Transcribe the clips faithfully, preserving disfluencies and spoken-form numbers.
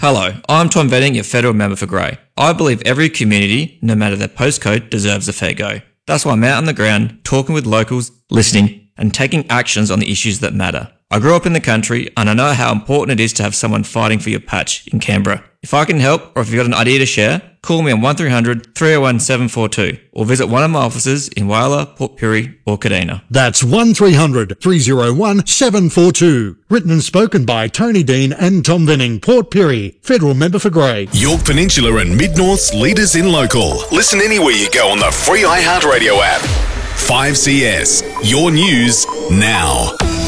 Hello, I'm Tom Venning, your federal member for Grey. I believe every community, no matter their postcode, deserves a fair go. That's why I'm out on the ground, talking with locals, listening, and taking actions on the issues that matter. I grew up in the country, and I know how important it is to have someone fighting for your patch in Canberra. If I can help, or if you've got an idea to share, call me on one three hundred, three oh one, seven four two, or visit one of my offices in Whyalla, Port Pirie, or Kadina. That's one three hundred, three oh one, seven four two. Written and spoken by Tony Dean and Tom Venning, Port Pirie, federal member for Grey. York Peninsula and Mid-North's leaders in local. Listen anywhere you go on the free iHeartRadio app. five C S, your news now.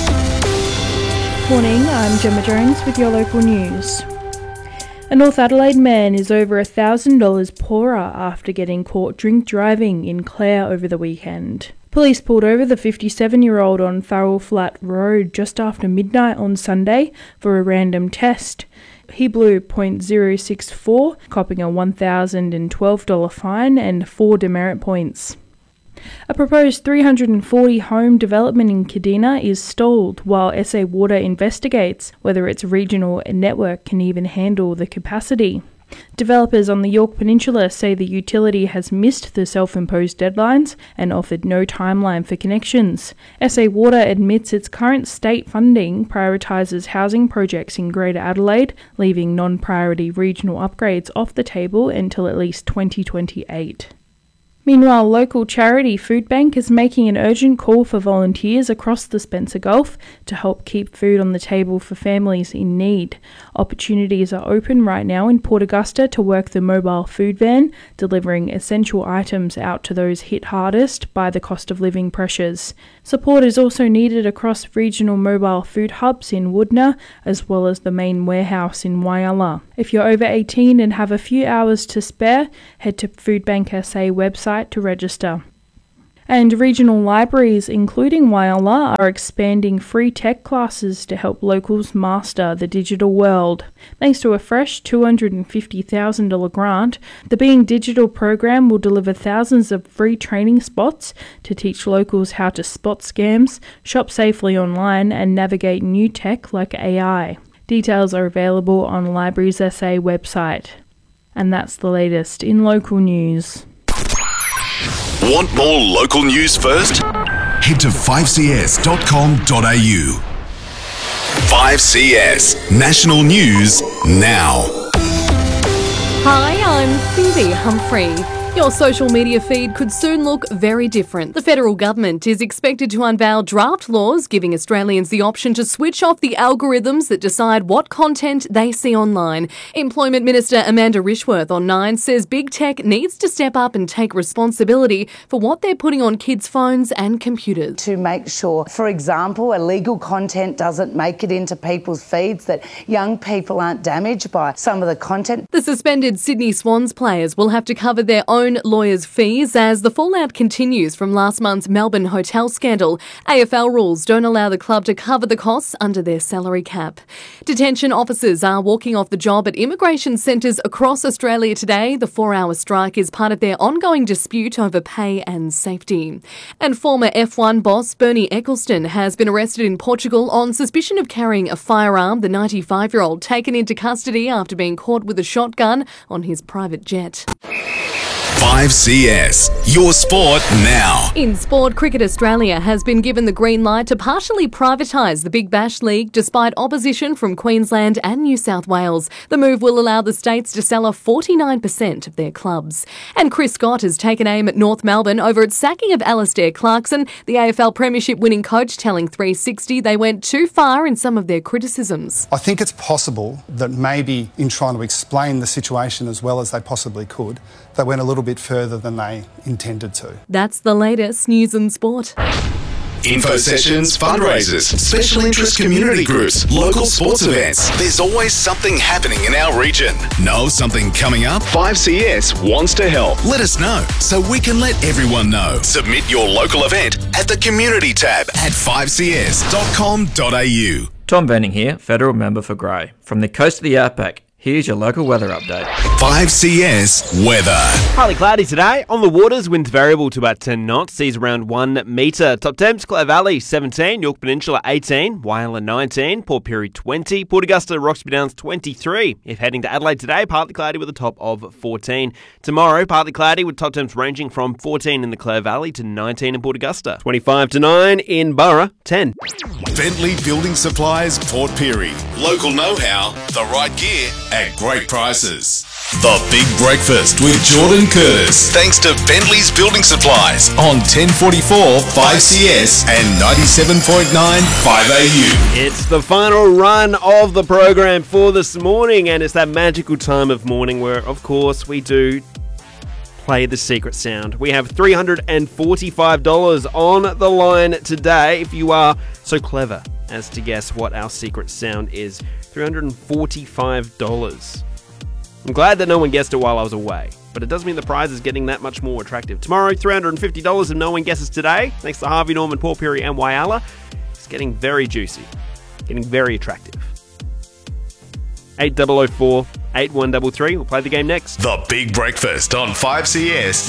Morning, I'm Gemma Jones with your local news. A North Adelaide man is over one thousand dollars poorer after getting caught drink driving in Clare over the weekend. Police pulled over the fifty-seven-year-old on Farrell Flat Road just after midnight on Sunday for a random test. He blew point zero six four, copping a one thousand twelve dollars fine and four demerit points. A proposed three hundred forty home development in Kadina is stalled while S A Water investigates whether its regional network can even handle the capacity. Developers on the York Peninsula say the utility has missed the self-imposed deadlines and offered no timeline for connections. S A Water admits its current state funding prioritises housing projects in Greater Adelaide, leaving non-priority regional upgrades off the table until at least twenty twenty-eight. Meanwhile, local charity Food Bank is making an urgent call for volunteers across the Spencer Gulf to help keep food on the table for families in need. Opportunities are open right now in Port Augusta to work the mobile food van, delivering essential items out to those hit hardest by the cost of living pressures. Support is also needed across regional mobile food hubs in Woodner, as well as the main warehouse in Whyalla. If you're over eighteen and have a few hours to spare, head to Food Bank S A website to register. And regional libraries, including Whyalla, are expanding free tech classes to help locals master the digital world. Thanks to a fresh two hundred fifty thousand dollars grant, the Being Digital program will deliver thousands of free training spots to teach locals how to spot scams, shop safely online, and navigate new tech like A I. Details are available on Libraries S A website. And that's the latest in local news. Want more local news first? Head to five c s dot com dot a u. five C S National News Now. Hi, I'm Phoebe Humphrey. Your social media feed could soon look very different. The federal government is expected to unveil draft laws giving Australians the option to switch off the algorithms that decide what content they see online. Employment Minister Amanda Rishworth on Nine says big tech needs to step up and take responsibility for what they're putting on kids' phones and computers. To make sure, for example, illegal content doesn't make it into people's feeds, that young people aren't damaged by some of the content. The suspended Sydney Swans players will have to cover their own lawyers' fees as the fallout continues from last month's Melbourne hotel scandal. A F L rules don't allow the club to cover the costs under their salary cap. Detention officers are walking off the job at immigration centres across Australia today. The four-hour strike is part of their ongoing dispute over pay and safety. And former F one boss Bernie Ecclestone has been arrested in Portugal on suspicion of carrying a firearm. The ninety-five-year-old taken into custody after being caught with a shotgun on his private jet. five C S, your sport now. In sport, Cricket Australia has been given the green light to partially privatise the Big Bash League despite opposition from Queensland and New South Wales. The move will allow the states to sell off forty-nine percent of their clubs. And Chris Scott has taken aim at North Melbourne over its sacking of Alistair Clarkson, the A F L Premiership winning coach telling three sixty they went too far in some of their criticisms. I think it's possible that maybe in trying to explain the situation as well as they possibly could, they went a little bit further than they intended to. That's the latest news and sport. Info sessions, fundraisers, special interest community groups, local sports events. There's always something happening in our region. Know something coming up? five C S wants to help. Let us know so we can let everyone know. Submit your local event at the community tab at five c s dot com dot a u. Tom Venning here, federal member for Grey. From the coast of the Outback, Here's your local weather update. five C S weather. Partly cloudy today. On the waters, winds variable to about ten knots. Seas around one metre. Top temps, Clare Valley seventeen, York Peninsula eighteen, Whyalla nineteen, Port Pirie twenty, Port Augusta, Roxby Downs twenty-three. If heading to Adelaide today, partly cloudy with a top of fourteen. Tomorrow, partly cloudy with top temps ranging from fourteen in the Clare Valley to nineteen in Port Augusta. twenty-five to nine in Burra, ten. Bentley Building Supplies, Port Pirie. Local know-how, the right gear at great prices. The Big Breakfast with Jordan Curtis. Thanks to Bentley's Building Supplies on ten forty-four five C S and ninety-seven point nine five A U. It's the final run of the program for this morning, and it's that magical time of morning where, of course, we do play the secret sound. We have three hundred forty-five dollars on the line today. If you are so clever as to guess what our secret sound is, three hundred forty-five dollars. I'm glad that no one guessed it while I was away, but it does mean the prize is getting that much more attractive. Tomorrow, three hundred fifty dollars if no one guesses today, thanks to Harvey Norman, Port Pirie and Whyalla. It's getting very juicy, getting very attractive. eight oh oh four, eight one three three. We'll play the game next. The Big Breakfast on five C S